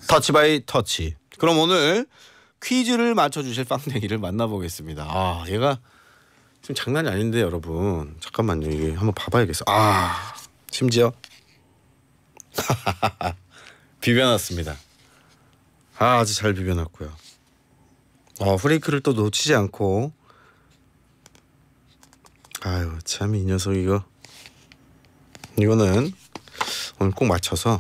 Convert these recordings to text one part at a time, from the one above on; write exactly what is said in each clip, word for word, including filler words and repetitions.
터치 바이 터치. 그럼 오늘 퀴즈를 맞춰주실 빵댕이를 만나보겠습니다. 아, 얘가 지금 장난이 아닌데 여러분. 잠깐만요. 이게 한번 봐봐야겠어. 아, 심지어 비벼놨습니다. 아, 아주 잘 비벼놨고요. 어, 프레이크를 또 놓치지 않고. 아유, 참 이 녀석 이거. 이거는 오늘 꼭 맞춰서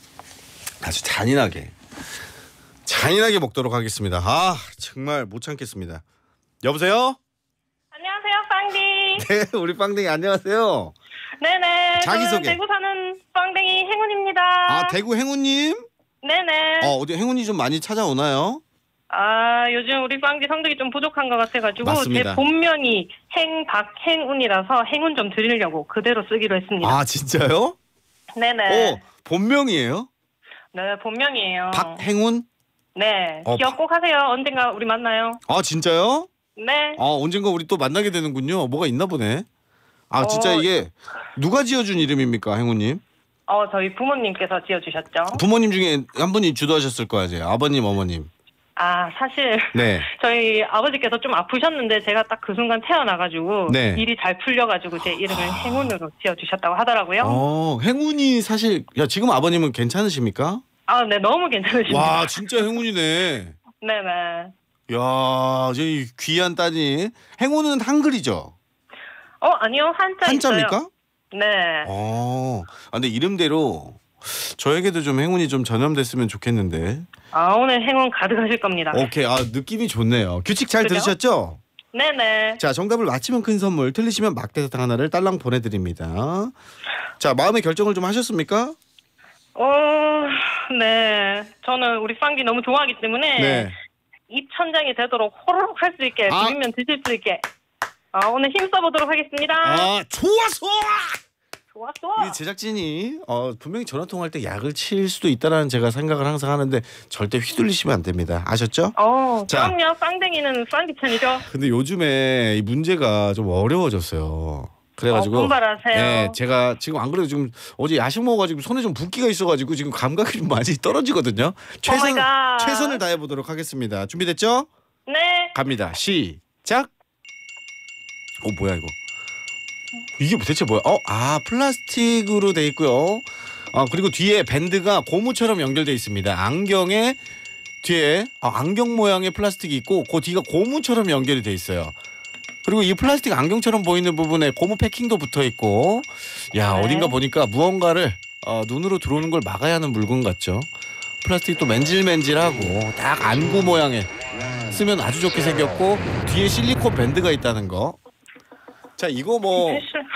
아주 잔인하게 잔인하게 먹도록 하겠습니다. 아, 정말 못 참겠습니다. 여보세요? 안녕하세요, 빵디. 네, 우리 빵댕이 안녕하세요. 네네. 자기소개. 저는 대구 사는 빵댕이 행운입니다. 아, 대구 행운님? 네네. 어, 어디 행운이 좀 많이 찾아오나요? 아, 요즘 우리 빵디 성적이 좀 부족한 것 같아가지고 맞습니다. 제 본명이 행박행운이라서 행운 좀 드리려고 그대로 쓰기로 했습니다. 아, 진짜요? 네네. 어, 본명이에요? 네, 본명이에요. 박행운? 네. 어, 기억 꼭 하세요. 언젠가 우리 만나요. 아, 진짜요? 네. 아, 언젠가 우리 또 만나게 되는군요. 뭐가 있나 보네. 아, 진짜 어, 이게 누가 지어준 이름입니까, 행운님? 어, 저희 부모님께서 지어주셨죠. 부모님 중에 한 분이 주도하셨을 거야, 이제 아버님, 어머님. 아, 사실 네. 저희 아버지께서 좀 아프셨는데 제가 딱 그 순간 태어나가지고 네. 일이 잘 풀려가지고 제 이름을 행운으로 지어주셨다고 하더라고요. 어, 행운이 사실 야 지금 아버님은 괜찮으십니까? 아, 네, 너무 괜찮으십니다. 와, 진짜 행운이네. 네네. 야, 저희 귀한 따님. 행운은 한글이죠? 어, 아니요, 한자 한자입니까? 있어요. 네. 어, 아, 근데 이름대로 저에게도 좀 행운이 좀 전염됐으면 좋겠는데. 아, 오늘 행운 가득하실 겁니다. 오케이, 아 느낌이 좋네요. 규칙 잘 그죠? 들으셨죠? 네네. 자, 정답을 맞히면 큰 선물, 틀리시면 막대사탕 하나를 딸랑 보내드립니다. 자, 마음의 결정을 좀 하셨습니까? 어, 네. 저는 우리 빵기 너무 좋아하기 때문에 네. 입천장이 되도록 호로록 할 수 있게 아. 비빔면 드실 수 있게 아, 오늘 힘써보도록 하겠습니다. 아, 좋았어! 좋았어. 이 제작진이 어, 분명히 전화 통화할 때 약을 칠 수도 있다라는 제가 생각을 항상 하는데 절대 휘둘리시면 안 됩니다. 아셨죠? 어, 자. 그럼요. 빵댕이는 빵기 편이죠. 근데 요즘에 이 문제가 좀 어려워졌어요. 그래가지고 어, 분발하세요. 네, 제가 지금 안 그래도 지금 어제 야식 먹어가지고 손에 좀 붓기가 있어가지고 지금 감각이 좀 많이 떨어지거든요. 최선 오마이갓. 최선을 다해 보도록 하겠습니다. 준비됐죠? 네. 갑니다. 시작. 어, 뭐야 이거? 이게 대체 뭐야? 어, 아, 플라스틱으로 돼 있고요. 아, 그리고 뒤에 밴드가 고무처럼 연결돼 있습니다. 안경에 뒤에 아, 안경 모양의 플라스틱이 있고 그 뒤가 고무처럼 연결이 돼 있어요. 그리고 이 플라스틱 안경처럼 보이는 부분에 고무 패킹도 붙어 있고, 야, 네. 어딘가 보니까 무언가를 어, 눈으로 들어오는 걸 막아야 하는 물건 같죠. 플라스틱도 맨질맨질하고 딱 안구 모양의 쓰면 아주 좋게 생겼고 뒤에 실리콘 밴드가 있다는 거. 자, 이거 뭐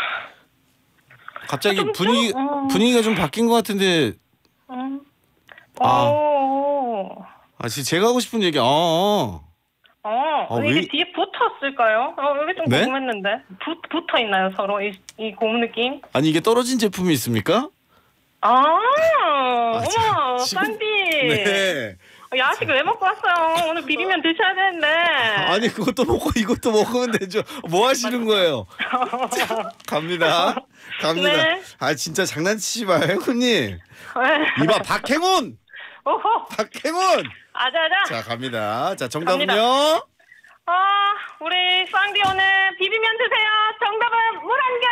갑자기 좀, 분위기 좀, 어. 분위기가 좀 바뀐 것 같은데. 음. 아. 오. 아, 진짜 제가 하고 싶은 얘기. 어. 어. 어, 아, 이게 왜- 뒤에 붙었을까요? 어, 이게 좀 네? 궁금했는데. 붙, 붙어 있나요, 서로? 이, 이 고무 느낌? 아니 이게 떨어진 제품이 있습니까? 아, 어머, 지금- 쌍디. 네. 야식 왜 먹고 왔어요? 오늘 비빔면 드셔야 되는데. 아니 그것도 먹고 이것도 먹으면 되죠. 뭐 하시는 거예요? 자, 갑니다. 갑니다. 네. 아, 진짜 장난치지 마요, 행운님. 네. 이봐, 박행운. 오호, 박행운. 아자아자. 자, 갑니다. 자, 정답은요? 갑니다. 아, 우리 쌍디 오늘 비빔면 드세요. 정답은 물안경.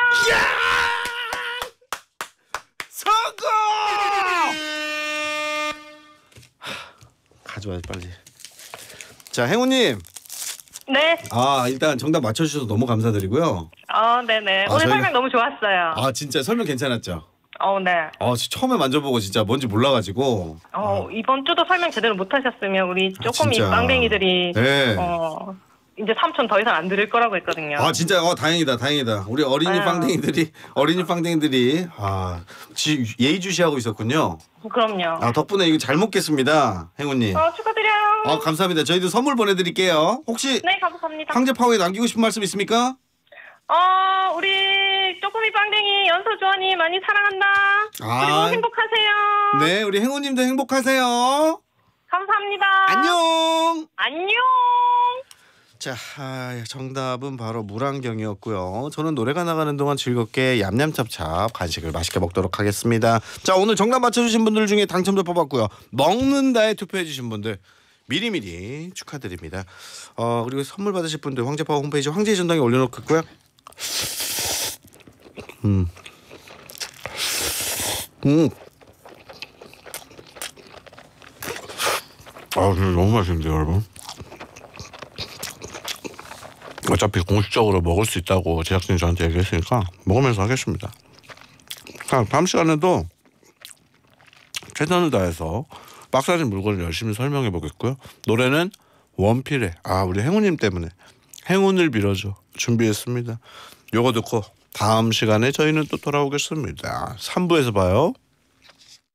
성공! 가져와요, 빨리. 자, 행운님. 네. 아, 일단 정답 맞춰주셔서 너무 감사드리고요. 어, 네네. 아, 오늘 저희가- 설명 너무 좋았어요. 아, 진짜 설명 괜찮았죠? 어, 네. 아, 지- 처음에 만져보고 진짜 뭔지 몰라가지고. 어, 이번 주도 설명 제대로 못 하셨으면 우리 아, 쪼꼬미 진짜. 빵댕이들이 네. 어, 이제 삼촌 더 이상 안 들을 거라고 했거든요. 아, 진짜 어 다행이다, 다행이다. 우리 어린이 아유. 빵댕이들이 어린이 빵댕이들이 아 지, 예의주시하고 있었군요. 그럼요. 아, 덕분에 이거 잘 먹겠습니다, 행운님. 어, 축하드려요. 아, 감사합니다. 저희도 선물 보내드릴게요. 혹시 네, 감사합니다. 황제파워에 남기고 싶은 말씀 있습니까? 어, 우리 쪼꼬미 빵댕이 연서 주원이 많이 사랑한다. 아. 그리고 행복하세요. 네, 우리 행운님도 행복하세요. 감사합니다. 안녕. 안녕. 자, 아, 정답은 바로 물안경이었고요. 저는 노래가 나가는 동안 즐겁게 얌얌찹찹 간식을 맛있게 먹도록 하겠습니다. 자, 오늘 정답 맞춰주신 분들 중에 당첨자 뽑았고요. 먹는다에 투표해주신 분들 미리미리 축하드립니다. 어, 그리고 선물 받으실 분들 황제파워 홈페이지 황제의 전당에 올려놓겠고요. 음, 음, 아, 진짜 너무 맛있는데요, 여러분. 어차피 공식적으로 먹을 수 있다고 제작진이 저한테 얘기했으니까 먹으면서 하겠습니다. 자, 다음 시간에도 최선을 다해서 박사진 물건을 열심히 설명해 보겠고요. 노래는 원필의 아 우리 행운님 때문에 행운을 빌어줘 준비했습니다. 요거 듣고 다음 시간에 저희는 또 돌아오겠습니다. 삼 부에서 봐요.